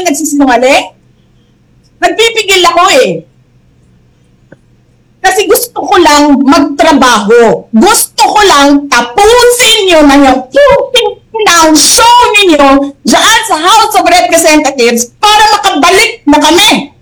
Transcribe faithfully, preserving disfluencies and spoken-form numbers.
kayo nagsisinungaling? Nagpipigil ako eh. Kasi gusto ko lang magtrabaho. Gusto ko lang tapusin nyo na yung ng show ninyo dyan sa House of Representatives para makabalik na kami